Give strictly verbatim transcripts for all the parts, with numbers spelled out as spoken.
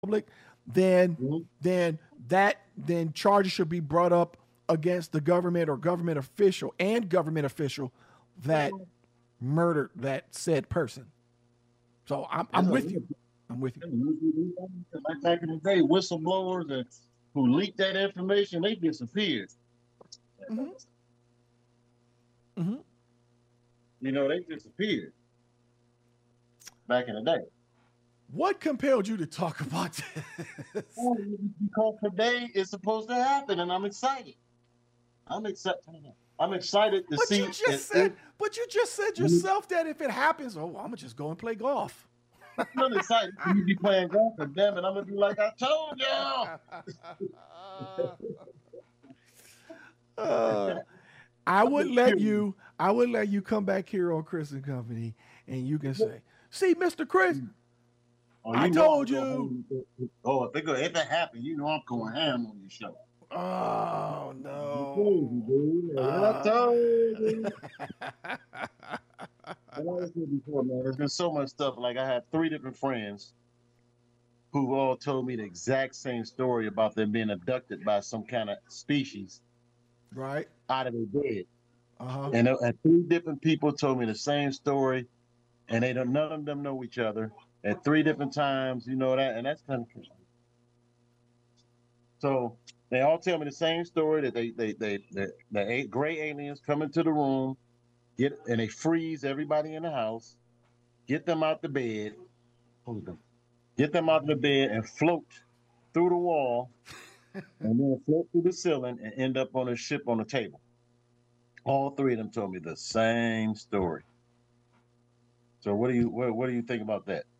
then Mhm. then that then charges should be brought up against the government or government official and government official that murdered that said person. So I'm It's I'm a with you. I'm with you. like back in the day, whistleblowers and who leaked that information, they disappeared. Mm-hmm. Mm-hmm. You know, they disappeared back in the day. What compelled you to talk about this? Well, because today is supposed to happen, and I'm excited. I'm excited. I'm excited to But you see just it. said, it but you just said I'm yourself that if it happens, oh, I'm gonna just go and play golf. not excited for you to be playing golf, but damn it, I'm gonna be like I told y'all. Uh, I I'm would just let curious. you, I would let you come back here on Chris and Company, and you can say, "See, Mister Chris, Oh, I you know I'm told gonna go you." home. Oh, if it go, if it happen, you know I'm going ham on your show. Oh I told you, no. dude. Like, I Uh, told you. And like I said before, man, there's been so much stuff. Like I had three different friends who all told me the exact same story about them being abducted by some kind of species right. out of their bed. Uh huh. And, uh, and three different people told me the same story, and they don't. None of them know each other. At three different times, you know that, and that's kind of so. They all tell me the same story that they they they the, the eight gray aliens come into the room, get and they freeze everybody in the house, get them out the bed, hold them, get them out of the bed and float through the wall, and then float through the ceiling and end up on a ship on a table. All three of them told me the same story. So what do you what, what do you think about that?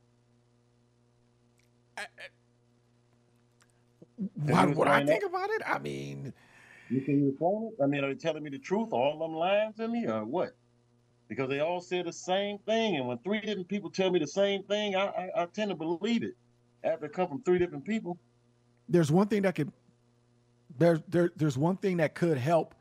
Can What you what I explain that? think about it? I mean, You can you explain it? I mean, are they telling me the truth, all of them lying to me, or what? Because they all said the same thing, and when three different people tell me the same thing, I I, I tend to believe it after it come from three different people. there's one thing that could there's there, there's one thing that could help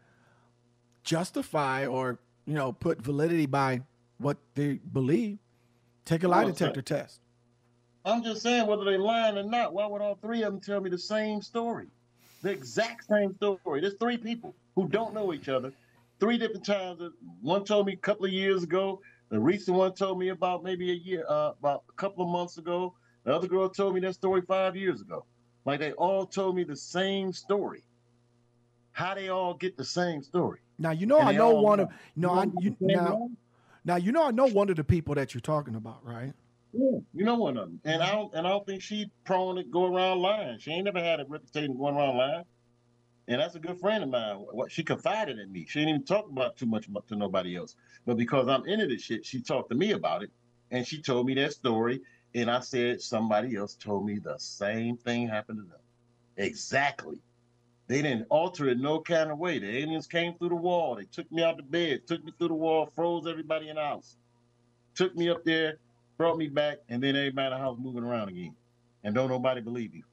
justify or you know put validity by what they believe. Take a lie What's that? detector test. I'm just saying, whether they lying or not, why would all three of them tell me the same story? The exact same story. There's three people who don't know each other. Three different times. One told me a couple of years ago. The recent one told me about maybe a year, uh, about a couple of months ago. The other girl told me that story five years ago. Like they all told me the same story. How they all get the same story, Now you know and I they know all one of lie. no You I know what you the same now lie? now you know I know one of the people that you're talking about, right? Yeah, you know one of them. And I don't, and I don't think she prone to go around lying. She ain't never had a reputation going around lying. And that's a good friend of mine. What she confided in me. She didn't even talk about too much about, to nobody else. But because I'm into this shit, she talked to me about it, and she told me that story. And I said somebody else told me the same thing happened to them. Exactly. They didn't alter it no kind of way. The aliens came through the wall. They took me out the bed, took me through the wall, froze everybody in the house, took me up there, brought me back, and then everybody in the house moving around again. And don't nobody believe you.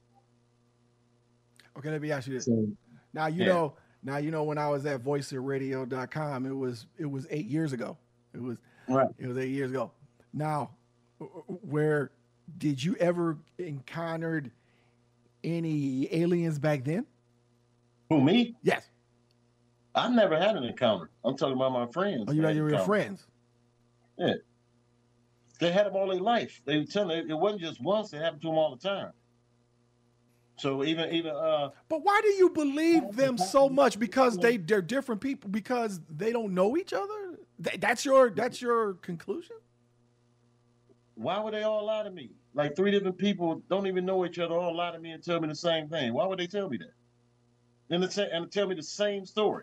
Okay, let me ask you this. So Now you yeah, know now you know when I was at voice of radio dot com, it was it was eight years ago. It was right. it was eight years ago. Now, where did you ever encountered any aliens back then? Who me? Yes. I never had an encounter. I'm talking about my Oh, friends you that had had your encounters. friends. Yeah, they had them all their life. They were telling it, it wasn't just once. It happened to them all the time. So even even uh, But why do you believe them so much? Because they they're different people. Because they don't know each other. Th- That's your that's your conclusion. why would they all lie to me? Like three different people don't even know each other, all lie to me and tell me the same thing. Why would they tell me that? And to say, and to tell me the same story.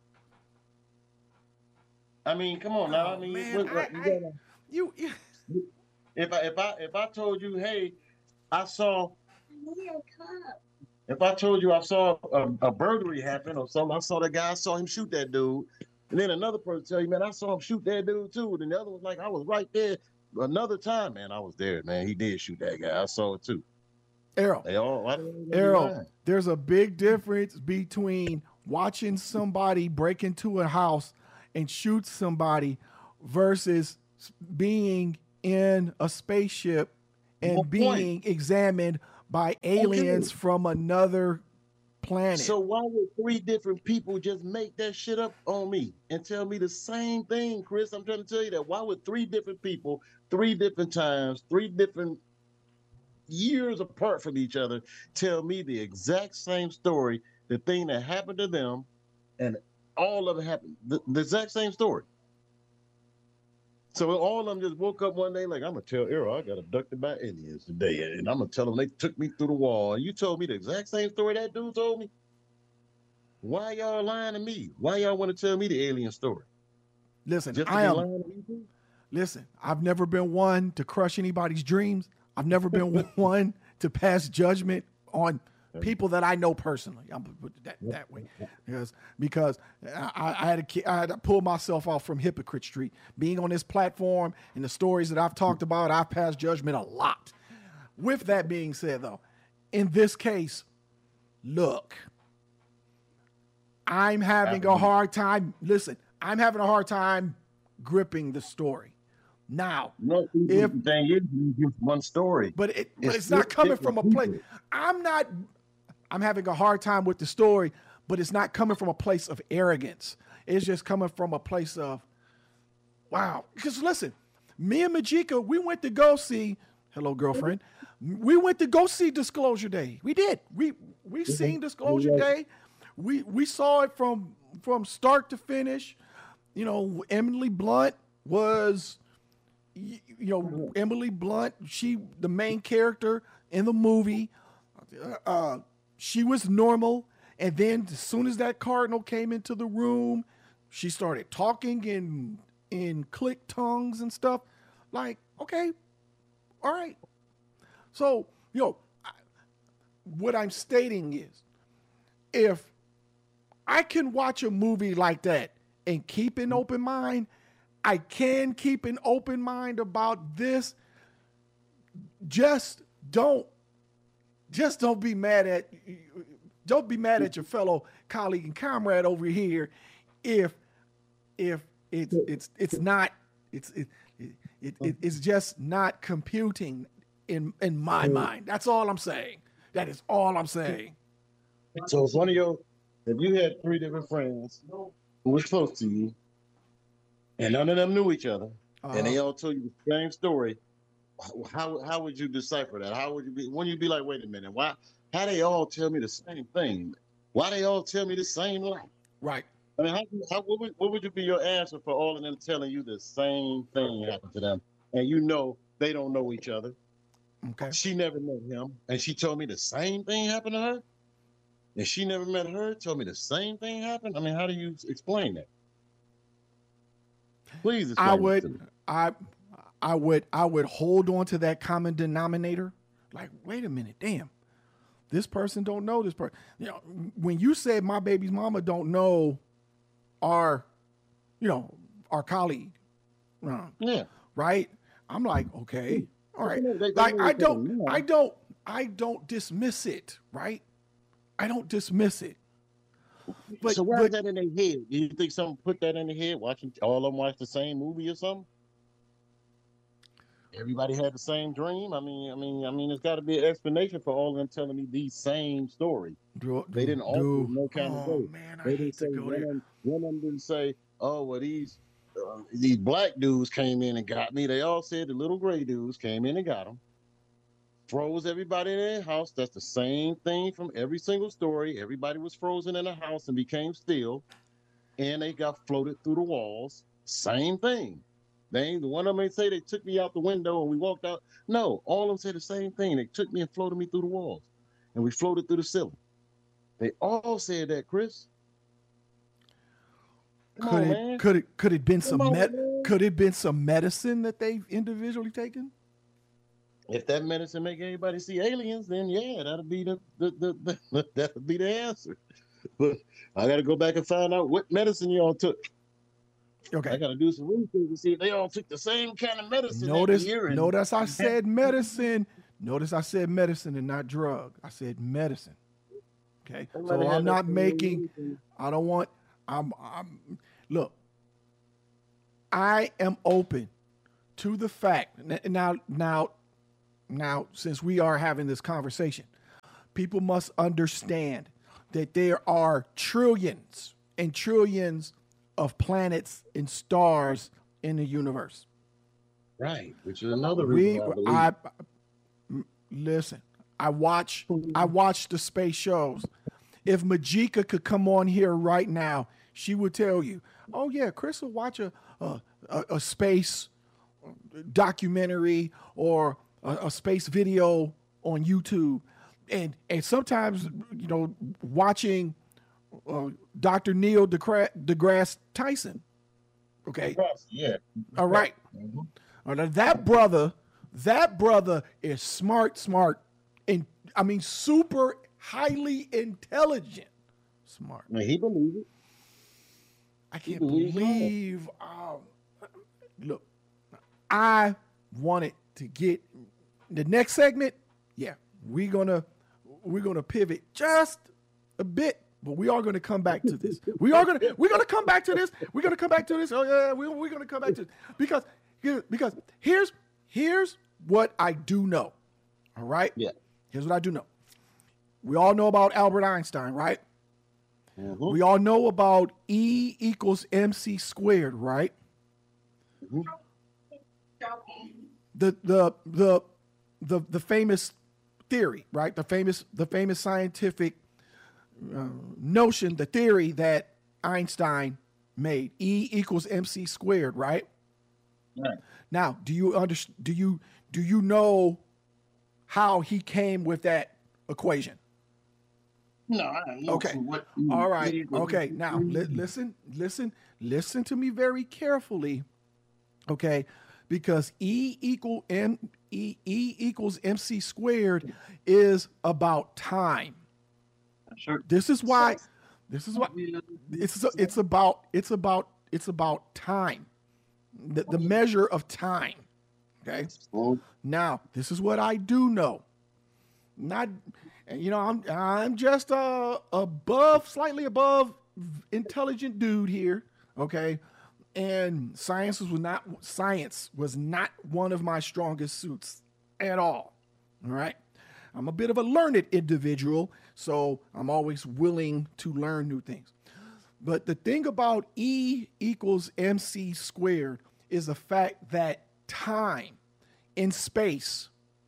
I mean, come on now. I Oh mean, man, what, I what you I gotta. you, you If I if I if I told you, hey, I saw. If I told you I saw a, a burglary happen or something, I saw that guy, I saw him shoot that dude. And then another person tell you, man, I saw him shoot that dude too. And the other was like, I was right there. Another time, man, I was there, man. He did shoot that guy. I saw it too. Errol. They all, why they all gonna be Errol, lying? there's a big difference between watching somebody break into a house and shoot somebody versus being in a spaceship What and point? being examined by aliens okay. from another planet. So why would three different people just make that shit up on me and tell me the same thing, Chris? I'm trying to tell you that. Why would three different people, three different times, three different years apart from each other, tell me the exact same story, the thing that happened to them, and all of it happened, the, the exact same story? So all of them just woke up one day like, I'm going to tell Errol I got abducted by aliens today, and I'm going to tell them they took me through the wall. And you told me the exact same story that dude told me? Why y'all lying to me? Why y'all want to tell me the alien story? Listen, Just I am, lying to me? Listen, I've never been one to crush anybody's dreams. I've never been one to pass judgment on people that I know personally. I'm gonna put it that, that way, because because I, I had to I had to pull myself off from Hypocrite Street. Being on this platform and the stories that I've talked about, I've passed judgment a lot. With that being said, though, in this case, look, I'm having a hard time. Listen, I'm having a hard time gripping the story. Now, no, if the thing is, just one story, but it but it's, it's not coming from a place. I'm not. I'm having a hard time with the story, but it's not coming from a place of arrogance. It's just coming from a place of, wow. Because listen, me and Majika, we went to go see. Hello, girlfriend. We went to go see Disclosure Day. We did. We we mm-hmm. seen Disclosure yeah. Day. We we saw it from from start to finish. You know, Emily Blunt was. You know, Emily Blunt, she, the main character in the movie, uh, she was normal. And then as soon as that cardinal came into the room, she started talking in, in click tongues and stuff. Like, okay, all right. So, you know, I, what I'm stating is, if I can watch a movie like that and keep an open mind, I can keep an open mind about this. Just don't, just don't be mad at, don't be mad at your fellow colleague and comrade over here, if, if it's it's it's not, it's it, it, it it's just not computing in in my mind. That's all I'm saying. That is all I'm saying. So if one of your, if you had three different friends who were close to you, and none of them knew each other, uh-huh. and they all told you the same story, how how would you decipher that? How would you be, when you be like, wait a minute, why, how they all tell me the same thing? Why they all tell me the same lie? Right. I mean, how, how what, would, what would you be your answer for all of them telling you the same thing happened to them? And you know they don't know each other. Okay. She never met him, and she told me the same thing happened to her. And she never met her, told me the same thing happened. I mean, how do you explain that? Please explain. I would, I, I would, I would hold on to that common denominator. Like, wait a minute, damn, this person don't know this person. You know, when you said my baby's mama don't know our, you know, our colleague, uh, yeah, right? I'm like, okay, all right. Like, I don't, I don't, I don't dismiss it, right? I don't dismiss it. But, so why but, is that in their head? Do you think someone put that in their head, watching all of them watch the same movie or something? Everybody had the same dream. I mean, I mean, I mean, there's got to be an explanation for all of them telling me the same story. Do, they didn't alter no kind oh, of way. Man, I they hate didn't to say go one, there. Of, one of them didn't say, "Oh, well, these uh, these black dudes came in and got me." They all said the little gray dudes came in and got them. Froze everybody in their house. That's the same thing from every single story. Everybody was frozen in a house and became still, and they got floated through the walls. Same thing. They ain't, one of them ain't say they took me out the window and we walked out. No, all of them said the same thing. They took me and floated me through the walls, and we floated through the ceiling. They all said that, Chris. Come could on, it man. could it could it been Come some on, med- man. could it been some medicine that they've individually taken? If that medicine make everybody see aliens, then yeah, that'll be the, the, the, the that'll be the answer. But I got to go back and find out what medicine y'all took. Okay, I got to do some research to see if they all took the same kind of medicine. Notice, that year and, notice I said medicine. Notice I said medicine and not drug. I said medicine. Okay, so I'm not making. I don't want. I'm. I'm. Look, I am open to the fact now. Now. now, since we are having this conversation, people must understand that there are trillions and trillions of planets and stars in the universe. Right, which is another We, reason I, I, listen. I watch, I watch the space shows. If Majika could come on here right now, she would tell you, "Oh yeah, Chris will watch a a, a, a space documentary or a, a space video on YouTube," and and sometimes, you know, watching uh, Doctor Neil deGrasse, deGrasse Tyson. Okay, yeah. all right. Mm-hmm. All right, that brother, that brother is smart, smart, and I mean super highly intelligent, smart. Now, he believes it. I can't believes it. believe. Um, look, I wanted to get the next segment. Yeah, we're gonna we're gonna pivot just a bit, but we are gonna come back to this. We are gonna we're gonna come back to this. We're gonna come back to this. Oh yeah, we, we're gonna come back to this because because here's here's what I do know. All right. Yeah. Here's what I do know. We all know about Albert Einstein, right? Mm-hmm. We all know about E equals M C squared, right? Mm-hmm. The the the the the famous theory, right? The famous the famous scientific uh, notion, the theory that Einstein made, E equals M C squared, right? Right. Now, do you under, do you do you know how he came with that equation? No, I don't know. Okay. What, All right. Okay. Now, li- listen, listen, listen to me very carefully. Okay, because E equal M E E equals M C squared is about time. Sure. This is why. This is why. It's it's about it's about it's about time. The, the measure of time. Okay. Now, this is what I do know. Not, you know, I'm I'm just uh above, slightly above intelligent dude here. Okay. And science was not science was not one of my strongest suits at all. All right. I'm a bit of a learned individual, so I'm always willing to learn new things. But the thing about E equals M C squared is the fact that time in space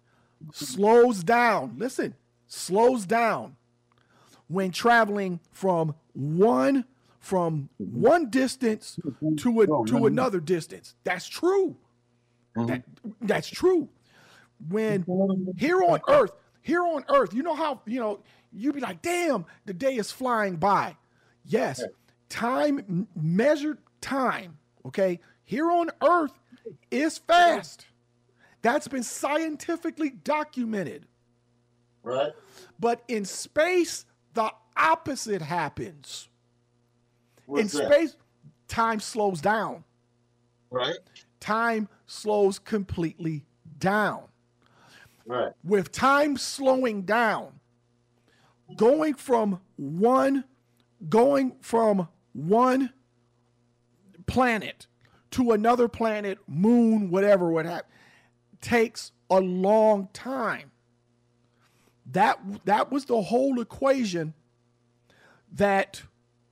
slows down. Listen, slows down when traveling from one from one distance to a, to another distance. That's true. Mm-hmm. That, that's true. When here on Earth, here on Earth, you know how, you know, you be like, damn, the day is flying by. Yes, time, measured time, okay, here on Earth is fast. That's been scientifically documented. Right. But in space, the opposite happens. What's in that? space, time slows down. Right. Time slows completely down. Right. With time slowing down, going from one, going from one planet to another planet, moon, whatever, what have, takes a long time. That that was the whole equation that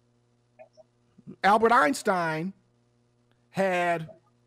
Albert Einstein had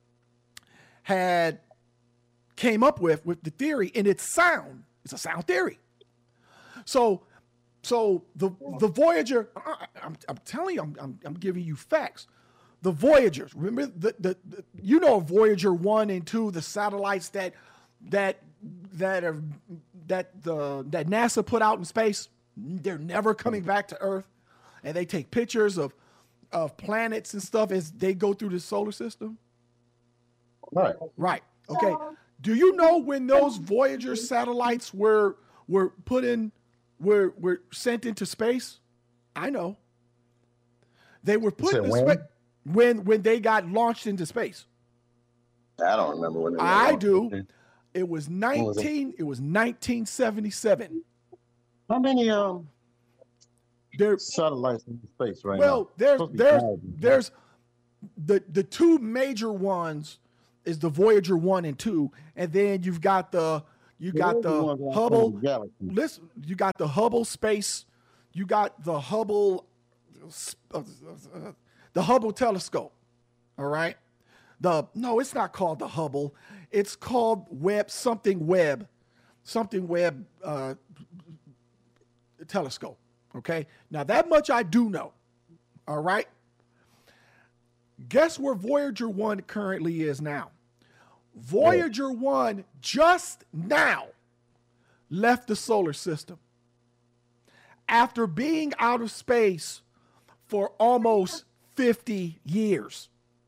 had came up with with the theory, and it's sound. It's a sound theory. So, so the the Voyager. I, I'm, I'm telling you, I'm, I'm I'm giving you facts. The Voyagers. Remember the, the the you know Voyager one and two, the satellites that that that are that the that NASA put out in space. They're never coming back to Earth, and they take pictures of of planets and stuff as they go through the solar system. Right. Right. Okay. Do you know when those Voyager satellites were were put in were were sent into space? I know. They were put in when? space when when they got launched into space. I don't remember when. They I were. do. It was was nineteen. it? It was nineteen seventy-seven. How many um There. satellites in space right Well, now? there's Supposed to be there's thousands. there's the the two major ones is the Voyager one and two, and then you've got the You They're got the the ones outside Hubble. the galaxy. Listen, you got the Hubble space. You got the Hubble, uh, uh, the Hubble telescope. All right. The no, it's not called the Hubble. It's called Webb something Webb, something Webb uh, telescope. Okay. Now that much I do know. All right. Guess where Voyager one currently is now? Voyager one just now left the solar system after being out of space for almost fifty years.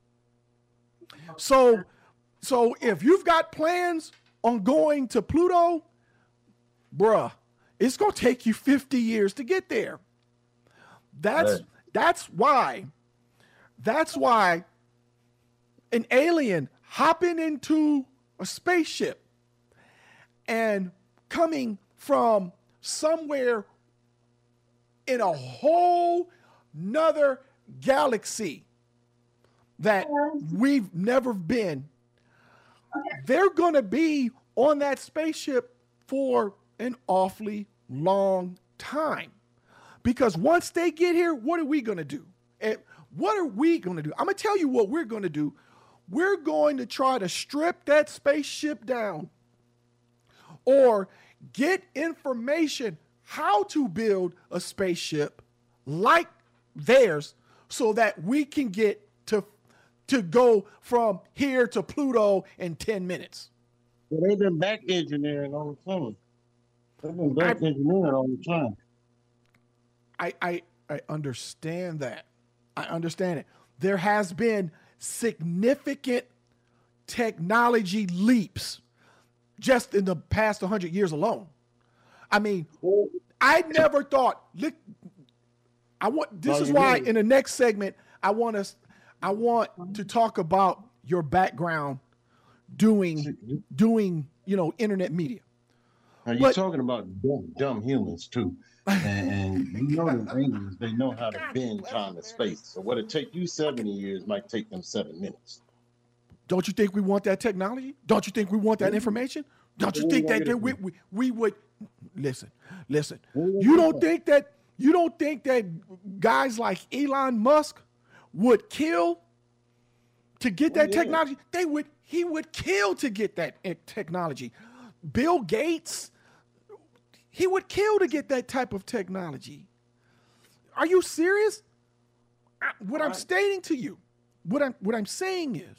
So, so if you've got plans on going to Pluto, bruh, it's going to take you fifty years to get there. That's, right. that's why, that's why an alien hopping into a spaceship and coming from somewhere in a whole nother galaxy that we've never been, they're going to be on that spaceship for an awfully long time. Because once they get here, what are we going to do? And what are we going to do? I'm going to tell you what we're going to do. We're going to try to strip that spaceship down or get information how to build a spaceship like theirs so that we can get to to go from here to Pluto in ten minutes. Well, they've been back engineering all the time. They've been back I, engineering all the time. I, I I understand that. I understand it. There has been significant technology leaps just in the past one hundred years alone. I mean, I never thought, look, I want, this is why in the next segment, I want us, I want to talk about your background doing, doing, you know, internet media. Now you're but, talking about dumb, dumb humans too. And, and you know the aliens, they know how to bend time and space. So what it take you seventy years might take them seven minutes. Don't you think we want that technology? Don't you think we want that information? Don't you think that, that we, we, we would, listen, listen. You don't think that, you don't think that guys like Elon Musk would kill to get that technology? They would, he would kill to get that technology. Bill Gates, he would kill to get that type of technology. Are you serious? I, what I'm stating to you, what I'm what I'm saying is,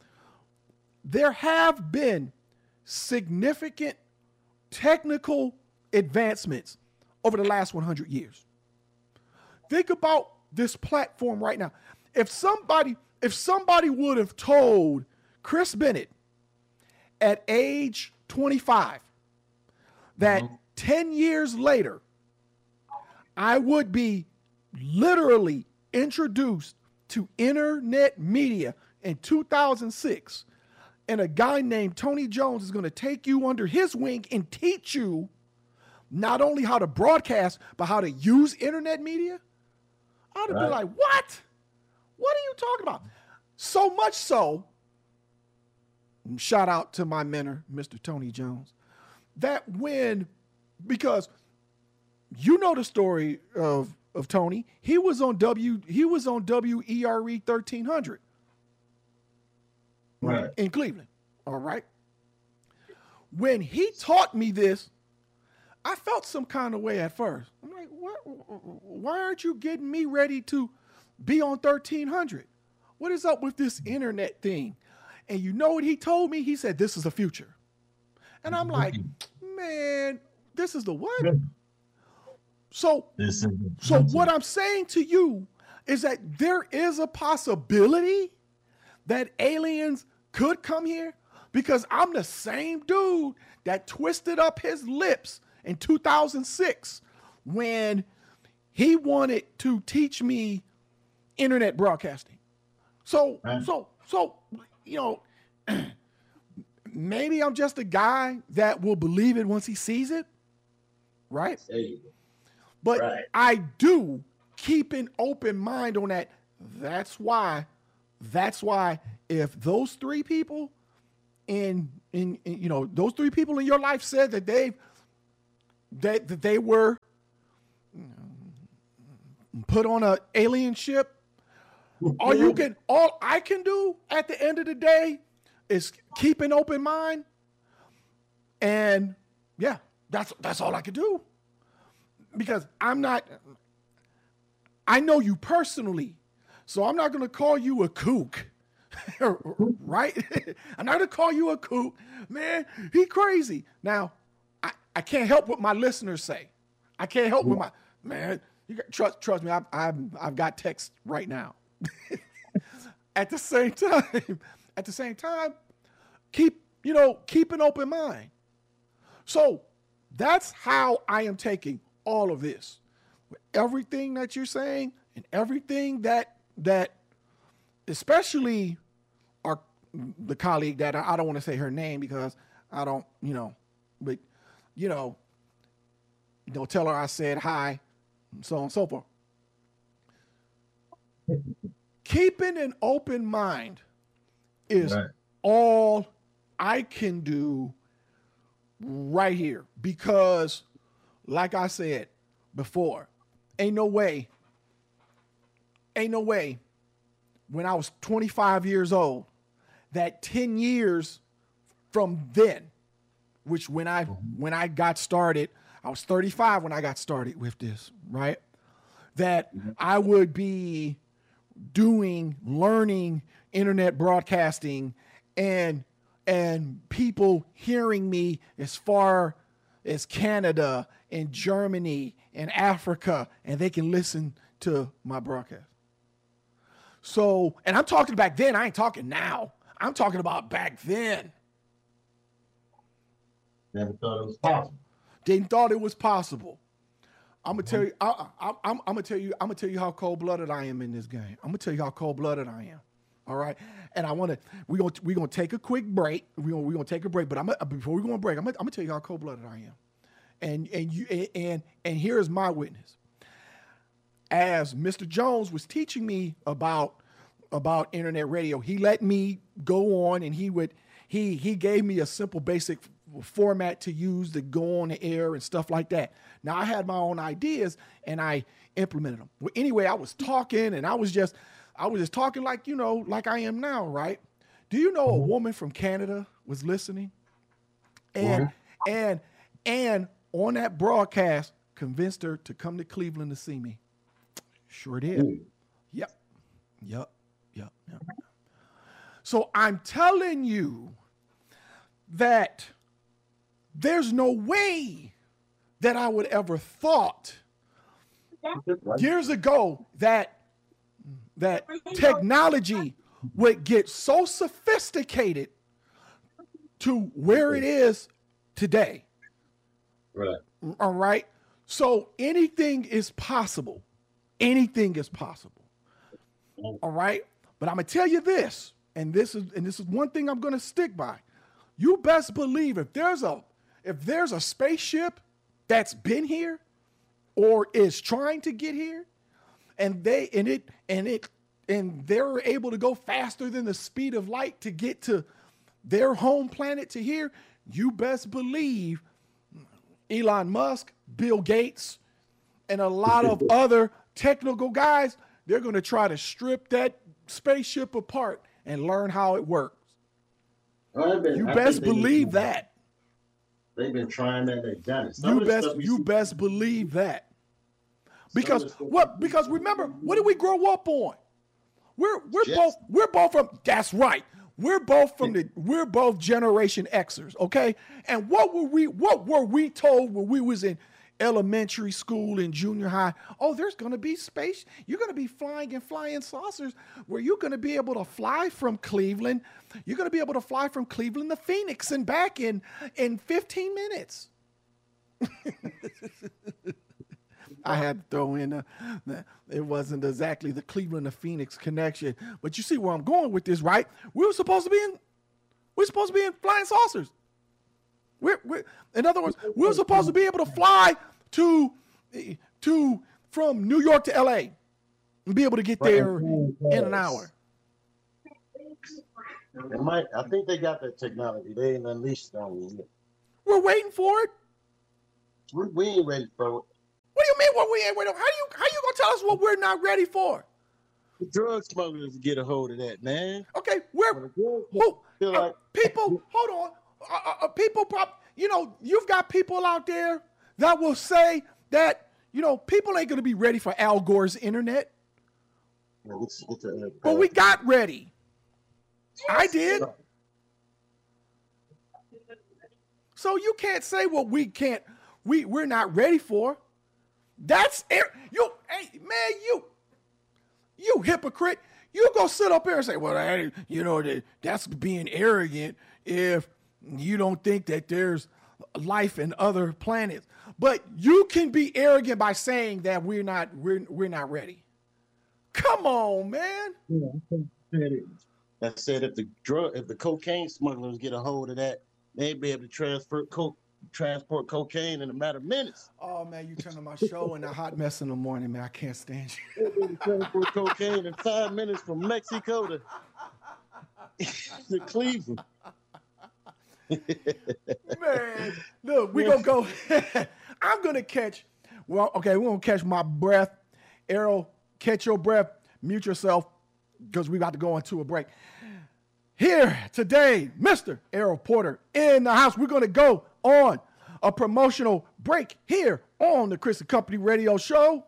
there have been significant technical advancements over the last one hundred years. Think about this platform right now. If somebody, if somebody would have told Chris Bennett at age twenty-five that mm-hmm. ten years later, I would be literally introduced to internet media in two thousand six, and a guy named Tony Jones is going to take you under his wing and teach you not only how to broadcast, but how to use internet media, I would have right. been like, what? What are you talking about? So much so, shout out to my mentor, Mister Tony Jones, that when, because you know the story of, of Tony, he was on W, he was on W E R E thirteen hundred right. in Cleveland. All right. When he taught me this, I felt some kind of way at first. I'm like, what? Why aren't you getting me ready to be on thirteen hundred? What is up with this internet thing? And you know what he told me? He said, this is the future. And I'm like, man, this is the what? So, so what I'm saying to you is that there is a possibility that aliens could come here, because I'm the same dude that twisted up his lips in two thousand six when he wanted to teach me internet broadcasting. So, right. so, so, you know, maybe I'm just a guy that will believe it once he sees it, right? But right. I do keep an open mind on that. That's why, that's why if those three people in in, in you know, those three people in your life said that they that, that they were put on an alien ship, all you can, all I can do at the end of the day is keep an open mind. And yeah, that's, that's all I can do, because I'm not, I know you personally, so I'm not going to call you a kook, right? I'm not going to call you a kook, man. He crazy. Now, I, I can't help what my listeners say. I can't help what my, man, you got, trust, trust me, I've, I've, I've got text right now. At the same time, at the same time, keep, you know, keep an open mind. So that's how I am taking all of this. Everything that you're saying and everything that, that especially our, the colleague that I, I don't want to say her name because I don't, you know, but, you know, don't tell her I said hi, and so on and so forth. Keeping an open mind is right. all I can do right here, because like I said before, ain't no way, ain't no way when I was twenty-five years old, that ten years from then, which when I, when I got started, I was thirty-five when I got started with this, right? That mm-hmm. I would be doing, learning internet broadcasting and, and people hearing me as far as Canada and Germany and Africa, and they can listen to my broadcast. So, and I'm talking back then, I ain't talking now. I'm talking about back then. Never thought it was possible. Didn't thought it was possible. I'm gonna tell you. I, I, I'm, I'm gonna tell you. I'm gonna tell you how cold-blooded I am in this game. I'm gonna tell you how cold-blooded I am. All right. And I want to. We're gonna we're gonna take a quick break. We're gonna we're gonna take a break. But I'm gonna, before we go on break, I'm gonna, I'm gonna tell you how cold-blooded I am. And and you and and here is my witness. As Mister Jones was teaching me about about internet radio, he let me go on, and he would he he gave me a simple basic format to use to go on the air and stuff like that. Now I had my own ideas and I implemented them. Well, anyway, I was talking and I was just, I was just talking like, you know, like I am now, right? Do you know a woman from Canada was listening? And, mm-hmm. and, and on that broadcast convinced her to come to Cleveland to see me. Sure did. Ooh. Yep. Yep. Yep. Yep. So I'm telling you that there's no way that I would ever thought years ago that that technology would get so sophisticated to where it is today. Right. All right. So anything is possible. Anything is possible. All right. But I'm gonna tell you this, and this is and this is one thing I'm gonna stick by. You best believe if there's a if there's a spaceship that's been here or is trying to get here, and they and it and it and they're able to go faster than the speed of light to get to their home planet to here, you best believe Elon Musk, Bill Gates, and a lot of other technical guys, they're going to try to strip that spaceship apart and learn how it works. Well, been, you I best believe that. They've been trying that. They've done it. Some you best you see, best believe that. Because what? Because remember, what did we grow up on? We're we're Jets. both we're both from. That's right. We're both from the. We're both Generation Xers. Okay. And what were we? What were we told when we was in elementary school and junior high? Oh, there's going to be space. You're going to be flying in flying saucers where you're going to be able to fly from Cleveland. You're going to be able to fly from Cleveland to Phoenix and back in, in fifteen minutes. I had to throw in, a, it wasn't exactly the Cleveland to Phoenix connection, but you see where I'm going with this, right? We were supposed to be in, we're supposed to be in flying saucers. We're, we're, in other words, we were supposed to be able to fly to, to from New York to L A and be able to get there in an hour. It might. I think they got that technology. They ain't unleashed on it yet. We're waiting for it. We, we ain't ready for it. What do you mean? What we ain't ready? How you how you gonna tell us what we're not ready for? The drug smugglers get a hold of that, man. Okay, we're who feel uh, like people. Hold on, uh, uh, people. Prop, you know, you've got people out there that will say that you know people ain't gonna be ready for Al Gore's internet. Yeah, it's, it's a, uh, But we got ready. I did. So you can't say what we can't. We we're not ready for. That's you. Hey man, you you hypocrite. You go sit up here and say, well, I, you know that that's being arrogant if you don't think that there's life in other planets. But you can be arrogant by saying that we're not we're we're not ready. Come on, man. That said, if the drug, if the cocaine smugglers get a hold of that, they'd be able to transfer coke, transport cocaine in a matter of minutes. Oh man, you turn on my show in a hot mess in the morning, man. I can't stand you. They'd be able to transport cocaine in five minutes from Mexico to, to Cleveland. Man, look, we gonna go. I'm gonna catch. Well, okay, we're gonna catch my breath. Errol, catch your breath. Mute yourself because we about to go into a break. Here today, Mister Errol Porter in the house. We're gonna go on a promotional break here on the Chris and Company Radio Show.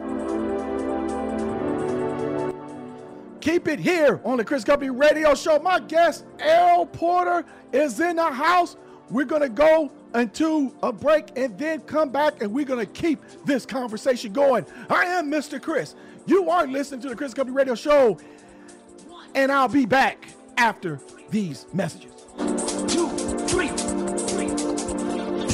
Keep it here on the Chris Company Radio Show. My guest, Errol Porter, is in the house. We're going to go into a break and then come back, and we're going to keep this conversation going. I am Mister Chris. You are listening to the Chris Company Radio Show, and I'll be back after these messages.